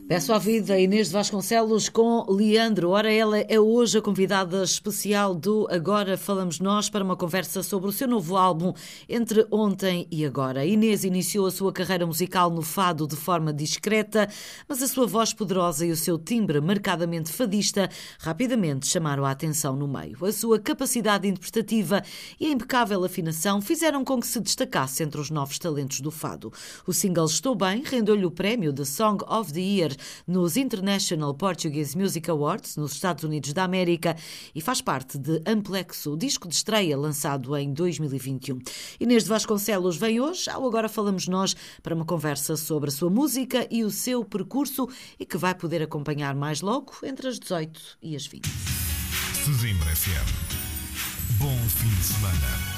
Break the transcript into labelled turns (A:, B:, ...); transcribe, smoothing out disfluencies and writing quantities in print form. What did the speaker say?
A: Peço à vida Inês de Vasconcelos com Leandro. Ora, ela é hoje a convidada especial do Agora Falamos Nós para uma conversa sobre o seu novo álbum Entre Ontem e Agora. Inês iniciou a sua carreira musical no fado de forma discreta, mas a sua voz poderosa e o seu timbre marcadamente fadista rapidamente chamaram a atenção no meio. A sua capacidade interpretativa e a impecável afinação fizeram com que se destacasse entre os novos talentos do fado. O single Estou Bem rendeu-lhe o prémio de Song of the Year nos International Portuguese Music Awards, nos Estados Unidos da América, e faz parte de Amplexo, disco de estreia lançado em 2021. Inês de Vasconcelos vem hoje, ao Agora Falamos Nós, para uma conversa sobre a sua música e o seu percurso e que vai poder acompanhar mais logo entre as 18 e as 20.
B: Sesimbra FM. Bom fim de semana.